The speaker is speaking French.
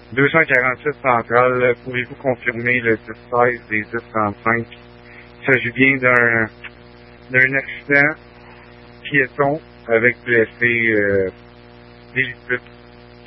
247 Centrale, pouvez-vous confirmer le 10-16 des 10-35? Il s'agit bien d'un accident piéton avec blessé des